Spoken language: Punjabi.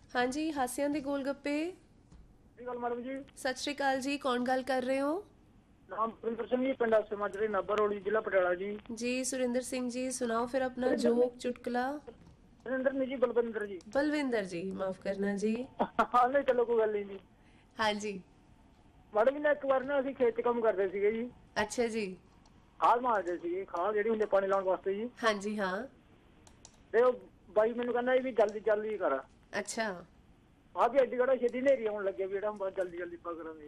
हाँ जी, हास्यों ਦੇ ਗੋਲਗੱਪੇ। ਸਤਿ ਸ਼੍ਰੀ ਅਕਾਲ ਮੈਡਮ ਜੀ। ਸਤਿ ਸ਼੍ਰੀ ਅਕਾਲ ਜੀ, ਕੌਣ ਗੱਲ ਕਰ ਰਹੇ ਹੋ? ਨਾਮ ਸੁਰਿੰਦਰ ਸਿੰਘ ਜੀ, ਪਿੰਡ ਮਾਜਰੇ, ਨਾਭਾ ਰੋਡ, ਜ਼ਿਲ੍ਹਾ ਪਟਿਆਲਾ ਜੀ। जी सुरिंदर सिंह जी, सुनाओ फिर अपना ਸੁਰਿੰਦਰ जोक ਨਹੀਂ चुटकुला। ਸੁਰਿੰਦਰ ਨਹੀਂ ਜੀ, ਬਲਵਿੰਦਰ ਜੀ। बलविंदर जी, माफ करना जी। ਹਾਂ ਨਹੀਂ, ਚਲੋ ਕੋਈ ਗੱਲ ਨਹੀਂ ਜੀ। हाँ जी। ਮੈਡਮ ਜੀ, ਨਾ ਇੱਕ ਵਾਰ ਨਾ ਅਸੀਂ ਖੇਤ 'ਚ ਕੰਮ ਕਰਦੇ ਸੀਗੇ ਜੀ। अच्छा जी। ਖਾਦ ਮਾਰਦੇ ਸੀਗੇ, ਖਾਦ ਜਿਹੜੀ ਹੁੰਦੀ ਪਾਣੀ ਲਾਉਣ ਵਾਸਤੇ ਜੀ। हाँ जी हाँ। ਤੇ ਉਹ ਬਾਈ ਮੈਨੂੰ ਕਹਿੰਦਾ ਜੀ ਵੀ ਜਲਦੀ ਜਲਦੀ ਕਰ। अच्छा। ਆਹ ਵੀ ਐਡੀ ਕਿਹੜਾ ਛੇਤੀ ਹਨੇਰੀ ਆਉਣ ਲੱਗੇ ਵੀ ਜਿਹੜਾ ਜਲਦੀ ਜਲਦੀ ਪਾ ਕਰਾਂਗੇ।